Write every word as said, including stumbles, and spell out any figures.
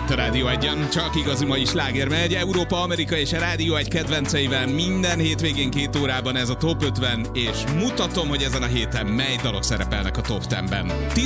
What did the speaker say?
itt a Rádió Egyen. Csak igazi mai sláger megy. Európa, Amerika és a Rádió Egy kedvenceivel minden hétvégén két órában ez a Top ötven, és mutatom, hogy ezen a héten mely dalok szerepelnek a Top tízben.